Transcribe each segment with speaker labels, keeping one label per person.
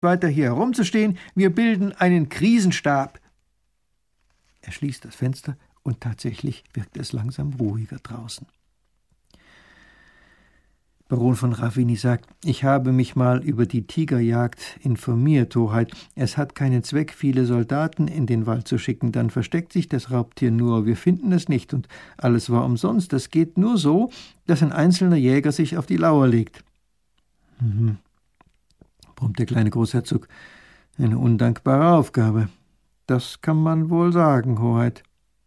Speaker 1: weiter hier herumzustehen. Wir bilden einen Krisenstab. Er schließt das Fenster und tatsächlich wirkt es langsam ruhiger draußen. Baron von Ravigny sagt, ich habe mich mal über die Tigerjagd informiert, Hoheit. Es hat keinen Zweck, viele Soldaten in den Wald zu schicken, dann versteckt sich das Raubtier nur. Wir finden es nicht und alles war umsonst. Das geht nur so, dass ein einzelner Jäger sich auf die Lauer legt. Brummt der kleine Großherzog. Eine undankbare Aufgabe. Das kann man wohl sagen, Hoheit.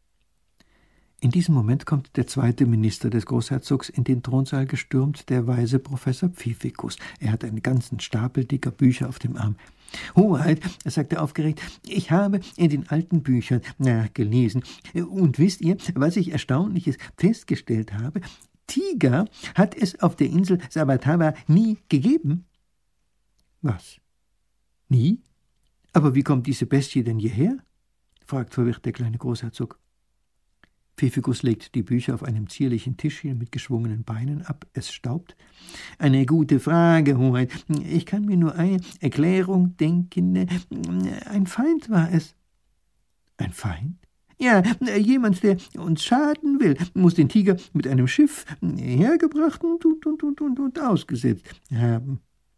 Speaker 1: In diesem Moment kommt der zweite Minister des Großherzogs in den Thronsaal gestürmt, der weise Professor Pfiffikus. Er hat einen ganzen Stapel dicker Bücher auf dem Arm. »Hoheit«, sagt er aufgeregt, »ich habe in den alten Büchern gelesen. Und wisst ihr, was ich Erstaunliches festgestellt habe? Tiger hat es auf der Insel Sabataba nie gegeben.« »Was? Nie? Aber wie kommt diese Bestie denn hierher?« fragt verwirrt der kleine Großherzog. Pfiffikus legt die Bücher auf einem zierlichen Tischchen mit geschwungenen Beinen ab. Es staubt. »Eine gute Frage, Hoheit. Ich kann mir nur eine Erklärung denken. Ein Feind war es.« »Ein Feind?« »Ja, jemand, der uns schaden will, muss den Tiger mit einem Schiff hergebracht und ausgesetzt haben.«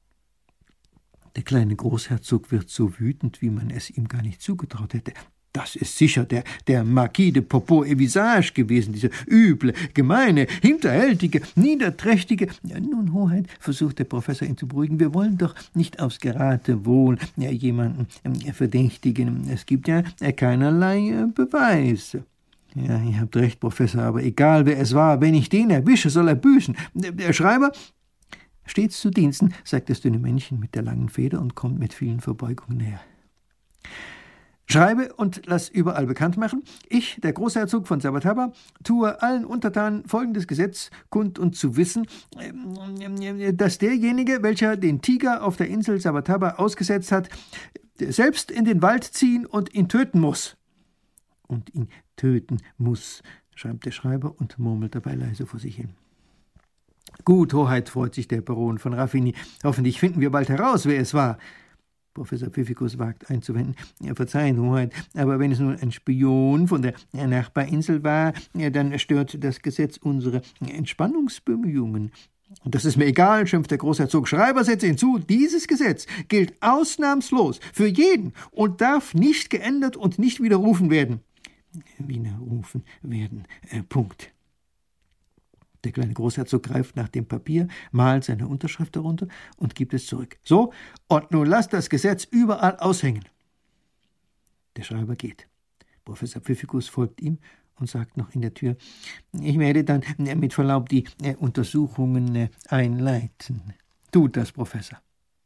Speaker 1: Der kleine Großherzog wird so wütend, wie man es ihm gar nicht zugetraut hätte. Das ist sicher der Marquis de Popo-et-Visage gewesen, dieser üble, gemeine, hinterhältige, niederträchtige. »Nun, Hoheit«, versucht der Professor ihn zu beruhigen, »wir wollen doch nicht aufs Geratewohl jemanden verdächtigen. Es gibt ja keinerlei Beweise.« »Ja, ihr habt recht, Professor, aber egal wer es war, wenn ich den erwische, soll er büßen. Der Schreiber...« »Stets zu Diensten«, sagt das dünne Männchen mit der langen Feder und kommt mit vielen Verbeugungen näher. »Schreibe und lass überall bekannt machen. Ich, der Großherzog von Sabataba, tue allen Untertanen folgendes Gesetz kund und zu wissen, dass derjenige, welcher den Tiger auf der Insel Sabataba ausgesetzt hat, selbst in den Wald ziehen und ihn töten muss.« »Und ihn töten muss«, schreibt der Schreiber und murmelt dabei leise vor sich hin. »Gut, Hoheit«, freut sich der Baron von Ravigny, »hoffentlich finden wir bald heraus, wer es war.« Professor Pfiffikus wagt einzuwenden. »Verzeihen, Hoheit, aber wenn es nun ein Spion von der Nachbarinsel war, dann stört das Gesetz unsere Entspannungsbemühungen.« »Das ist mir egal«, schimpft der Großherzog. »Schreiber, setze hinzu, dieses Gesetz gilt ausnahmslos für jeden und darf nicht geändert und nicht widerrufen werden.« »Widerrufen werden, Punkt.« Der kleine Großherzog greift nach dem Papier, malt seine Unterschrift darunter und gibt es zurück. »So, und nun lasst das Gesetz überall aushängen.« Der Schreiber geht. Professor Pfiffikus folgt ihm und sagt noch in der Tür, »Ich werde dann mit Verlaub die Untersuchungen einleiten.« »Tut das, Professor.«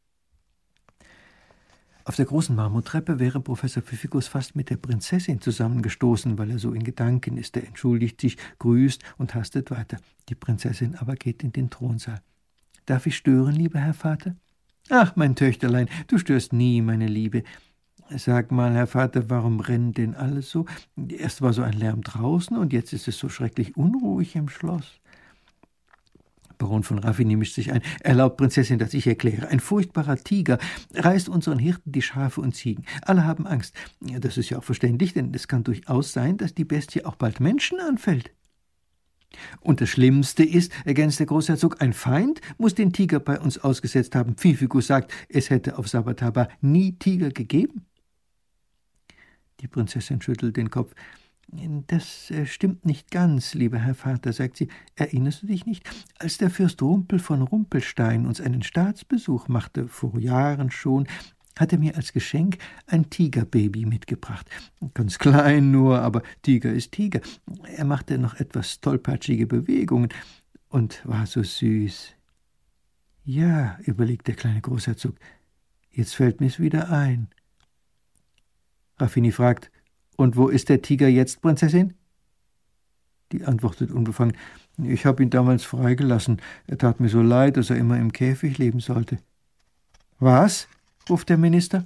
Speaker 1: Auf der großen Marmortreppe wäre Professor Pfiffikus fast mit der Prinzessin zusammengestoßen, weil er so in Gedanken ist. Er entschuldigt sich, grüßt und hastet weiter. Die Prinzessin aber geht in den Thronsaal. »Darf ich stören, lieber Herr Vater?« »Ach, mein Töchterlein, du störst nie, meine Liebe. Sag mal, Herr Vater, warum rennt denn alles so? Erst war so ein Lärm draußen und jetzt ist es so schrecklich unruhig im Schloss.« Baron von Ravigny mischt sich ein. »Erlaubt, Prinzessin, dass ich erkläre. Ein furchtbarer Tiger reißt unseren Hirten die Schafe und Ziegen. Alle haben Angst. Ja, das ist ja auch verständlich, denn es kann durchaus sein, dass die Bestie auch bald Menschen anfällt.« »Und das Schlimmste ist«, ergänzt der Großherzog, »ein Feind muss den Tiger bei uns ausgesetzt haben. Pfiffikus sagt, es hätte auf Sabataba nie Tiger gegeben.« Die Prinzessin schüttelt den Kopf. »Das stimmt nicht ganz, lieber Herr Vater«, sagt sie. »Erinnerst du dich nicht, als der Fürst Rumpel von Rumpelstein uns einen Staatsbesuch machte, vor Jahren schon, hat er mir als Geschenk ein Tigerbaby mitgebracht. Ganz klein nur, aber Tiger ist Tiger. Er machte noch etwas tollpatschige Bewegungen und war so süß.« »Ja«, überlegt der kleine Großherzog, »jetzt fällt mir's wieder ein.« Ravigny fragt, »Und wo ist der Tiger jetzt, Prinzessin?« Die antwortet unbefangen, »Ich habe ihn damals freigelassen. Er tat mir so leid, dass er immer im Käfig leben sollte.« »Was?« ruft der Minister.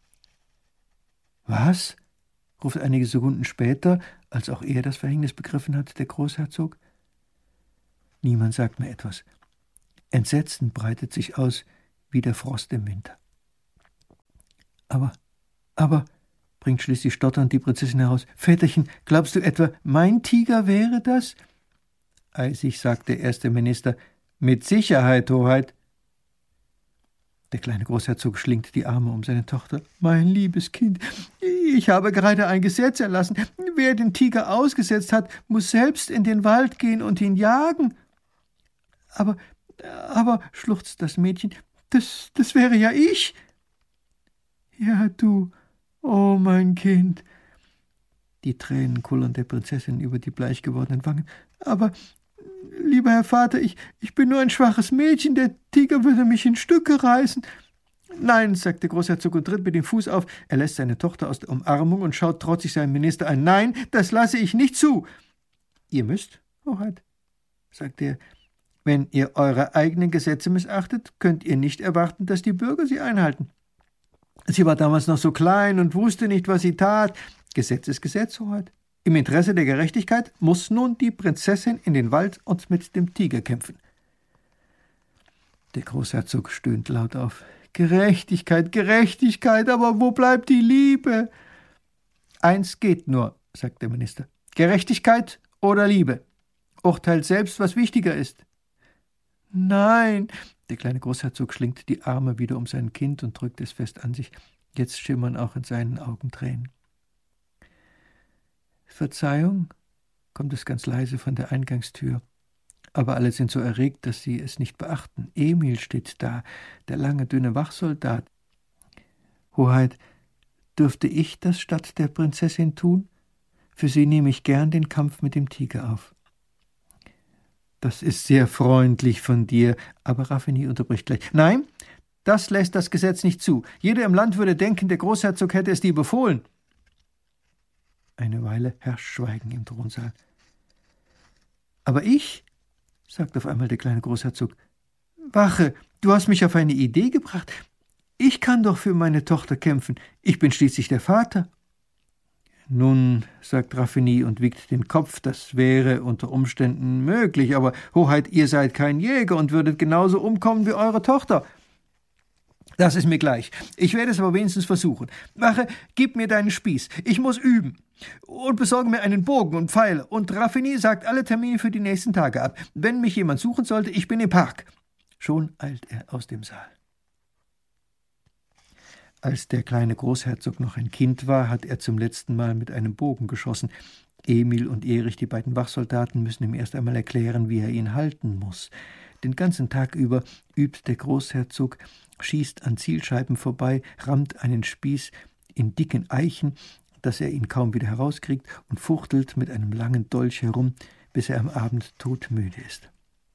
Speaker 1: »Was?« ruft einige Sekunden später, als auch er das Verhängnis begriffen hat, der Großherzog. Niemand sagt mehr etwas. Entsetzen breitet sich aus wie der Frost im Winter. Aber, bringt schließlich stotternd die Prinzessin heraus, Väterchen, glaubst du etwa, mein Tiger wäre das? Eisig sagt der erste Minister, mit Sicherheit, Hoheit. Der kleine Großherzog schlingt die Arme um seine Tochter. Mein liebes Kind, ich habe gerade ein Gesetz erlassen. Wer den Tiger ausgesetzt hat, muss selbst in den Wald gehen und ihn jagen. Aber, schluchzt das Mädchen, das wäre ja ich. Ja, du, oh mein Kind. Die Tränen kullern der Prinzessin über die bleich gewordenen Wangen. Aber, lieber Herr Vater, ich bin nur ein schwaches Mädchen, der Tiger würde mich in Stücke reißen. Nein, sagt der Großherzog und tritt mit dem Fuß auf. Er lässt seine Tochter aus der Umarmung und schaut trotzig seinen Minister an. Nein, das lasse ich nicht zu. Ihr müsst, Hoheit, sagt er, wenn ihr eure eigenen Gesetze missachtet, könnt ihr nicht erwarten, dass die Bürger sie einhalten. Sie war damals noch so klein und wusste nicht, was sie tat. Gesetz ist Gesetz, Hoheit. Im Interesse der Gerechtigkeit muss nun die Prinzessin in den Wald und mit dem Tiger kämpfen. Der Großherzog stöhnt laut auf. Gerechtigkeit, Gerechtigkeit, aber wo bleibt die Liebe? Eins geht nur, sagt der Minister. Gerechtigkeit oder Liebe. Urteilt selbst, was wichtiger ist. Nein, der kleine Großherzog schlingt die Arme wieder um sein Kind und drückt es fest an sich. Jetzt schimmern auch in seinen Augen Tränen. Verzeihung, kommt es ganz leise von der Eingangstür. Aber alle sind so erregt, dass sie es nicht beachten. Emil steht da, der lange, dünne Wachsoldat. Hoheit, dürfte ich das statt der Prinzessin tun? Für sie nehme ich gern den Kampf mit dem Tiger auf. Das ist sehr freundlich von dir, aber Raffinie unterbricht gleich. Nein, das lässt das Gesetz nicht zu. Jeder im Land würde denken, der Großherzog hätte es dir befohlen. Eine Weile herrscht Schweigen im Thronsaal. Aber ich, sagt auf einmal der kleine Großherzog, Wache, du hast mich auf eine Idee gebracht. Ich kann doch für meine Tochter kämpfen. Ich bin schließlich der Vater. Nun, sagt Raffinie und wiegt den Kopf, das wäre unter Umständen möglich, aber Hoheit, ihr seid kein Jäger und würdet genauso umkommen wie eure Tochter. Das ist mir gleich. Ich werde es aber wenigstens versuchen. Wache, gib mir deinen Spieß. Ich muss üben. Und besorge mir einen Bogen und Pfeile. Und Raffinie sagt alle Termine für die nächsten Tage ab. Wenn mich jemand suchen sollte, ich bin im Park. Schon eilt er aus dem Saal. Als der kleine Großherzog noch ein Kind war, hat er zum letzten Mal mit einem Bogen geschossen. Emil und Erich, die beiden Wachsoldaten, müssen ihm erst einmal erklären, wie er ihn halten muss. Den ganzen Tag über übt der Großherzog, schießt an Zielscheiben vorbei, rammt einen Spieß in dicken Eichen, dass er ihn kaum wieder herauskriegt, und fuchtelt mit einem langen Dolch herum, bis er am Abend todmüde ist.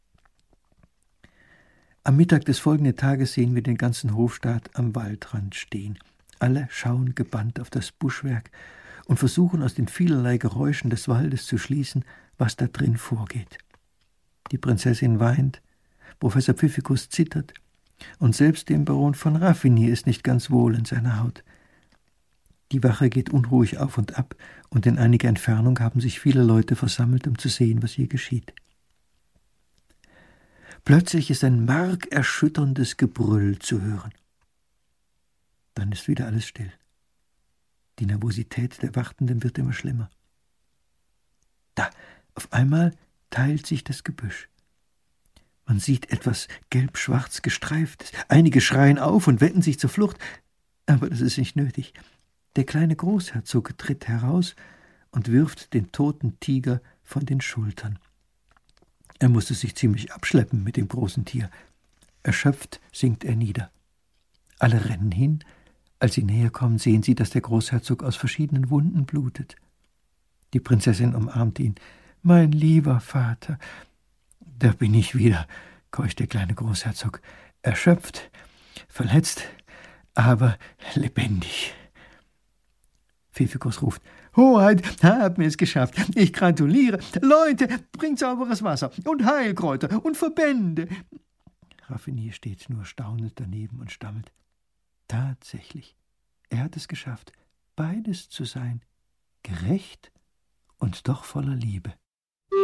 Speaker 1: Am Mittag des folgenden Tages sehen wir den ganzen Hofstaat am Waldrand stehen. Alle schauen gebannt auf das Buschwerk und versuchen aus den vielerlei Geräuschen des Waldes zu schließen, was da drin vorgeht. Die Prinzessin weint, Professor Pfiffikus zittert, und selbst dem Baron von Raffinie ist nicht ganz wohl in seiner Haut. Die Wache geht unruhig auf und ab, und in einiger Entfernung haben sich viele Leute versammelt, um zu sehen, was hier geschieht. Plötzlich ist ein markerschütterndes Gebrüll zu hören. Dann ist wieder alles still. Die Nervosität der Wartenden wird immer schlimmer. Da, auf einmal teilt sich das Gebüsch. Man sieht etwas gelb-schwarz Gestreiftes. Einige schreien auf und wenden sich zur Flucht. Aber das ist nicht nötig. Der kleine Großherzog tritt heraus und wirft den toten Tiger von den Schultern. Er musste sich ziemlich abschleppen mit dem großen Tier. Erschöpft sinkt er nieder. Alle rennen hin. Als sie näher kommen, sehen sie, dass der Großherzog aus verschiedenen Wunden blutet. Die Prinzessin umarmt ihn. »Mein lieber Vater!« »Da bin ich wieder«, keucht der kleine Großherzog. »Erschöpft, verletzt, aber lebendig.« Pfiffikus ruft: »Hoheit, haben wir es geschafft. Ich gratuliere. Leute, bringt sauberes Wasser und Heilkräuter und Verbände.« Raffinie steht nur staunend daneben und stammelt: »Tatsächlich, er hat es geschafft, beides zu sein, gerecht und doch voller Liebe.«